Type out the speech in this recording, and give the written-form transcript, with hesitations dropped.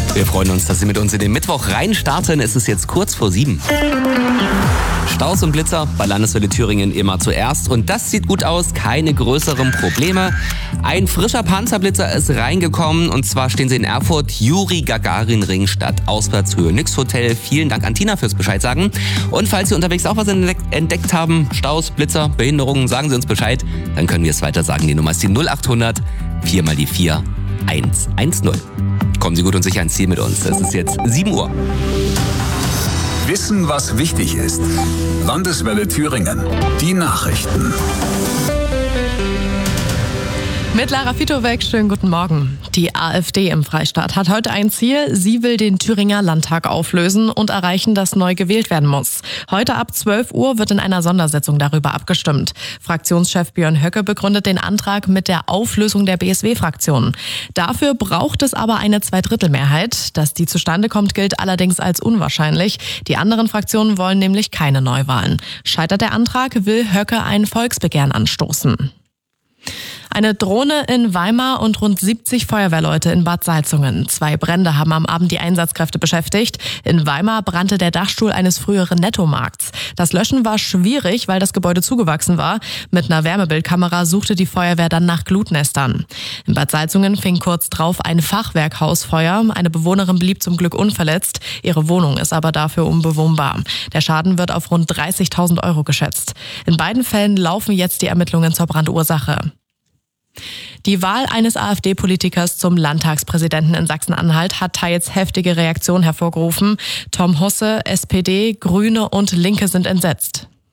Wir freuen uns, dass Sie mit uns in den Mittwoch reinstarten. Es ist jetzt kurz vor 7. Staus und Blitzer bei Landeswelle Thüringen immer zuerst. Und das sieht gut aus, keine größeren Probleme. Ein frischer Panzerblitzer ist reingekommen. Und zwar stehen Sie in Erfurt, Juri-Gagarin-Ring Stadt Auswärtshöhe Nix Hotel. Vielen Dank an Tina fürs Bescheid sagen. Und falls Sie unterwegs auch was entdeckt haben, Staus, Blitzer, Behinderungen, sagen Sie uns Bescheid. Dann können wir es weiter sagen. Die Nummer ist die 0800 4 mal die 4 110. Kommen Sie gut und sicher ans Ziel mit uns. Es ist jetzt 7 Uhr. Wissen, was wichtig ist. Landeswelle Thüringen. Die Nachrichten. Mit Lara Fitowek, schönen guten Morgen. Die AfD im Freistaat hat heute ein Ziel. Sie will den Thüringer Landtag auflösen und erreichen, dass neu gewählt werden muss. Heute ab 12 Uhr wird in einer Sondersitzung darüber abgestimmt. Fraktionschef Björn Höcke begründet den Antrag mit der Auflösung der BSW-Fraktion. Dafür braucht es aber eine Zweidrittelmehrheit. Dass die zustande kommt, gilt allerdings als unwahrscheinlich. Die anderen Fraktionen wollen nämlich keine Neuwahlen. Scheitert der Antrag, will Höcke ein Volksbegehren anstoßen. Eine Drohne in Weimar und rund 70 Feuerwehrleute in Bad Salzungen. 2 Brände haben am Abend die Einsatzkräfte beschäftigt. In Weimar brannte der Dachstuhl eines früheren Nettomarkts. Das Löschen war schwierig, weil das Gebäude zugewachsen war. Mit einer Wärmebildkamera suchte die Feuerwehr dann nach Glutnestern. In Bad Salzungen fing kurz drauf ein Fachwerkhaus Feuer. Eine Bewohnerin blieb zum Glück unverletzt. Ihre Wohnung ist aber dafür unbewohnbar. Der Schaden wird auf rund 30.000 Euro geschätzt. In beiden Fällen laufen jetzt die Ermittlungen zur Brandursache. Die Wahl eines AfD-Politikers zum Landtagspräsidenten in Sachsen-Anhalt hat teils heftige Reaktionen hervorgerufen. Tom Husse, SPD, Grüne und Linke sind entsetzt.